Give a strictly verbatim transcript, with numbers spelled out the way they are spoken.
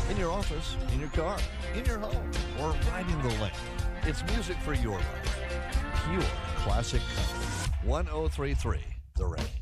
in your office, in your car, in your home, or riding the lake. It's music for your life. Pure classic country. one oh three point three The Range.